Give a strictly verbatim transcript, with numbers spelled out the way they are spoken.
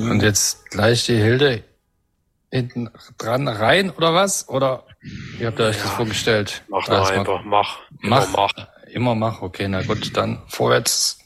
Ähm, Und jetzt gleich die Hilde hinten dran rein, oder was? Oder wie habt ihr euch ja, das vorgestellt? Mach doch einfach, mach. Mach, mach. Immer mach, okay, na gut, dann vorwärts.